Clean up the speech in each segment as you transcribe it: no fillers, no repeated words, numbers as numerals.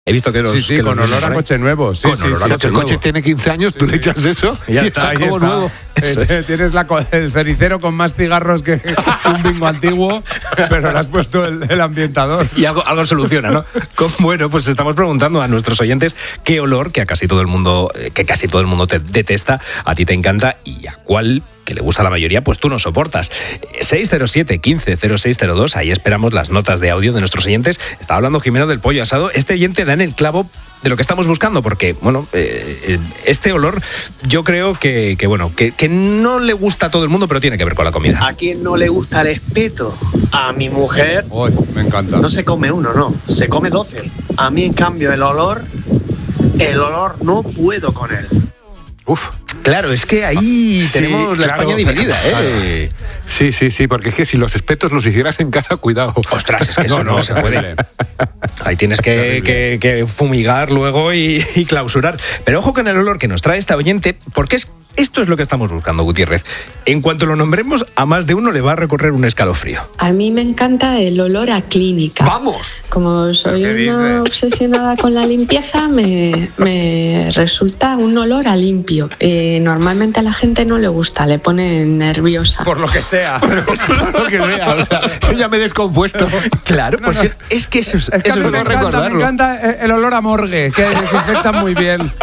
He visto que los... Sí, que con los olor a coche nuevo. Sí, con sí, olor a sí, coche El nuevo. coche tiene 15 años, tú le echas eso Y ya y está, está como nuevo. Eso es. Tienes el cenicero con más cigarros que un bingo antiguo, pero le has puesto el ambientador. Y algo soluciona, ¿no? Bueno, pues estamos preguntando a nuestros oyentes qué olor que casi todo el mundo te detesta, a ti te encanta y a cuál que le gusta a la mayoría, pues tú no soportas. 607 15 0602, ahí esperamos las notas de audio de nuestros oyentes. Estaba hablando Jimeno del pollo asado. Este oyente da en el clavo de lo que estamos buscando, porque, bueno, este olor yo creo que no le gusta a todo el mundo, pero tiene que ver con la comida. ¿A quién no le gusta el espeto? A mi mujer Uy, me encanta. no se come uno, no, se come 12. A mí, en cambio, el olor no puedo con él. Uf, claro, es que ahí Sí, tenemos la claro, España dividida, ¿eh? Sí, porque es que si los espetos los hicieras en casa, cuidado. Ostras, es que eso no se puede. Ahí tienes que fumigar luego y clausurar. Pero ojo con el olor que nos trae esta oyente, porque esto es lo que estamos buscando, Gutiérrez. En cuanto lo nombremos, a más de uno le va a recorrer un escalofrío. A mí me encanta el olor a clínica. ¡Vamos! Como soy ¿Qué una dices? obsesionada con la limpieza, me resulta un olor a limpio. Normalmente a la gente no le gusta, le pone nerviosa. Por lo que sea. Por lo que vea, o sea, yo ya me he descompuesto. Claro, por cierto, es que eso es... Es que a eso mí es me recordarlo. encanta el olor a morgue, que desinfecta muy bien.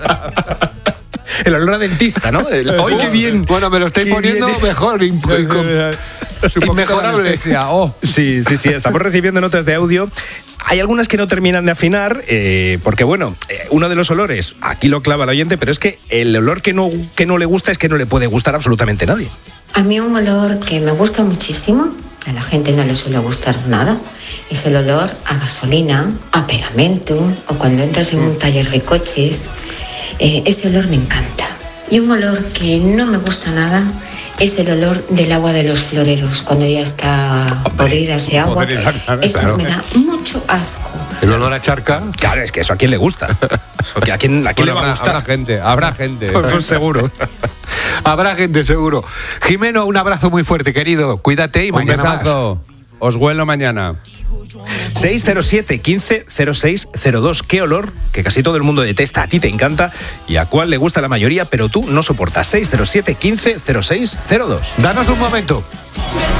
El olor a dentista, ¿no? ¡Ay, qué bien! Bueno, me lo estoy Qué poniendo bien. mejor. Es un poquito de Inmejorable. anestesia. Oh. Sí, estamos recibiendo notas de audio. Hay algunas que no terminan de afinar, porque bueno, uno de los olores, aquí lo clava el oyente, pero es que el olor que no le gusta es que no le puede gustar absolutamente a nadie. A mí un olor que me gusta muchísimo, a la gente no le suele gustar nada, es el olor a gasolina, a pegamento, o cuando entras en un taller de coches, ese olor me encanta. Y un olor que no me gusta nada es el olor del agua de los floreros, cuando ya está podrida ese agua. Eso me da mucho asco. El olor a charca. Claro, es que eso a quién le gusta. Eso que ¿A quién le va a gustar? Habrá gente. Pues seguro. Habrá gente, seguro. Jimeno, un abrazo muy fuerte, querido. Cuídate y Un mañana más. besazo. Os huelo mañana. 607 15 0602. ¿Qué olor que casi todo el mundo detesta, a ti te encanta y a cuál le gusta la mayoría, pero tú no soportas? 607 15 0602. Danos un momento.